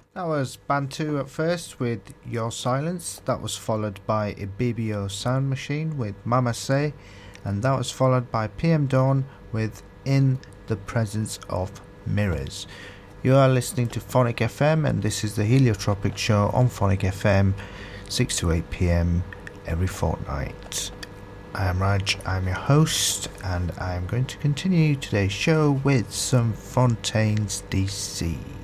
That was Bantu at first with Your Silence. That was followed by Ibibio Sound Machine with Mama Say. And that was followed by PM Dawn with In the Presence of Mirrors. You are listening to Phonic FM, and this is the Heliotropic Show on Phonic FM, 6 to 8 p.m. every fortnight. I am Raj, I'm your host, and I am going to continue today's show with some Fontaines DC.